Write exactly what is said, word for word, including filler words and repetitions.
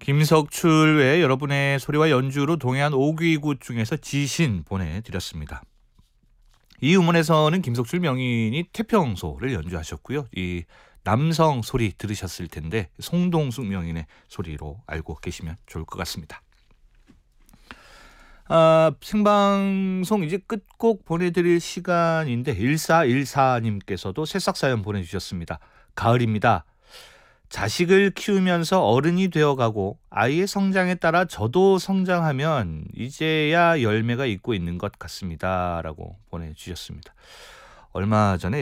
김석출 외 여러분의 소리와 연주로 동해안 오귀굿 중에서 지신 보내드렸습니다. 이 음원에서는 김석출 명인이 태평소를 연주하셨고요. 이 남성 소리 들으셨을 텐데 송동숙 명인의 소리로 알고 계시면 좋을 것 같습니다. 아, 생방송 이제 끝곡 보내드릴 시간인데 일사일사님께서도 새싹사연 보내주셨습니다. 가을입니다. 자식을 키우면서 어른이 되어가고 아이의 성장에 따라 저도 성장하면 이제야 열매가 잇고 있는 것 같습니다. 라고 보내주셨습니다. 얼마 전에